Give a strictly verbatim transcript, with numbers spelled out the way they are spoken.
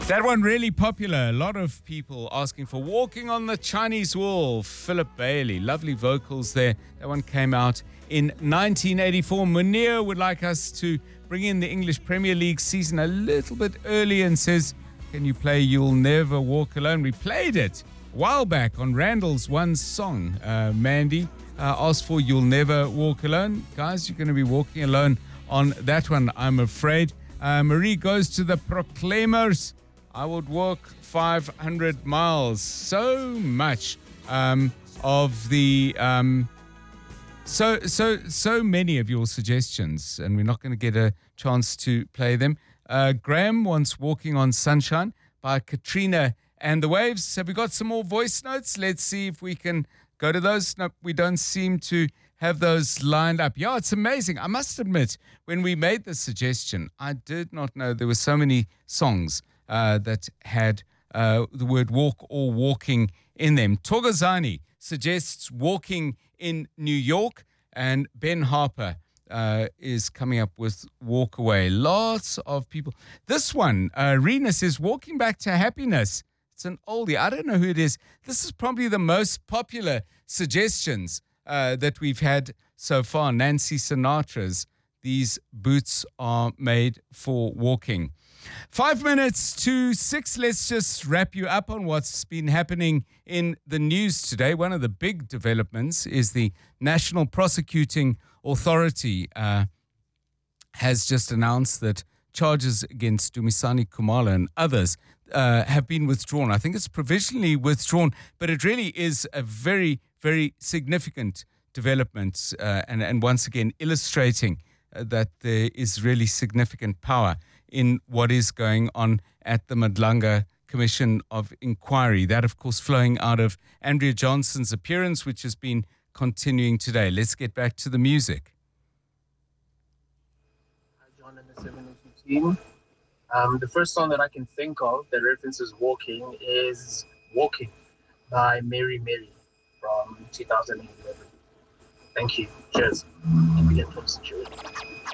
That one really popular. A lot of people asking for Walking on the Chinese Wall. Philip Bailey. Lovely vocals there. That one came out in nineteen eighty-four. Munir would like us to bring in the English Premier League season a little bit early and says, can you play You'll Never Walk Alone? We played it a while back on Randall's one song. Uh, Mandy uh, asked for You'll Never Walk Alone. Guys, you're going to be walking alone on that one, I'm afraid. Uh, Marie goes to the Proclaimers. I would walk five hundred miles. So much um, of the, um, so so so many of your suggestions, and we're not going to get a chance to play them. Uh, Graham wants Walking on Sunshine by Katrina and the Waves. Have we got some more voice notes? Let's see if we can go to those. No, we don't seem to have those lined up. Yeah, it's amazing. I must admit, when we made the suggestion, I did not know there were so many songs Uh, that had uh, the word walk or walking in them. Togozani suggests Walking in New York, and Ben Harper uh, is coming up with Walk Away. Lots of people. This one, uh, Rena says Walking Back to Happiness. It's an oldie. I don't know who it is. This is probably the most popular suggestions uh, that we've had so far. Nancy Sinatra's These Boots Are Made for Walking. Five minutes to six. Let's just wrap you up on what's been happening in the news today. One of the big developments is the National Prosecuting Authority uh, has just announced that charges against Dumisani Kumalo and others uh, have been withdrawn. I think it's provisionally withdrawn, but it really is a very, very significant development uh, and, and once again illustrating uh, that there is really significant power in what is going on at the Madlanga Commission of Inquiry. That, of course, flowing out of Andrea Johnson's appearance, which has been continuing today. Let's get back to the music. Hi, John and the seven oh two team. Um, the first song that I can think of that references walking is Walking by Mary Mary from two thousand eleven. Thank you. Cheers. Begin from Situation.